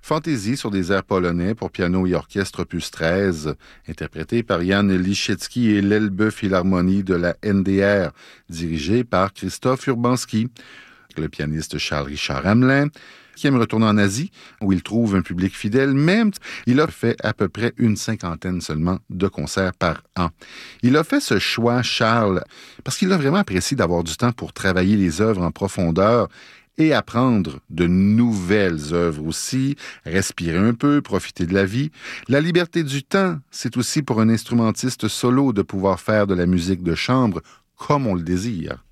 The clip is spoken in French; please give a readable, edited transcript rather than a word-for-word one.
Fantaisie sur des airs polonais pour piano et orchestre opus 13, interprété par Jan Liszewski et l'Elbe Philharmonie de la NDR, dirigé par Christophe Urbanski. Le pianiste Charles-Richard Hamelin, qui aime retourner en Asie, où il trouve un public fidèle, même il a fait à peu près une cinquantaine seulement de concerts par an. Il a fait ce choix, Charles, parce qu'il a vraiment apprécié d'avoir du temps pour travailler les œuvres en profondeur et apprendre de nouvelles œuvres aussi, respirer un peu, profiter de la vie. La liberté du temps, c'est aussi pour un instrumentiste solo de pouvoir faire de la musique de chambre comme on le désire.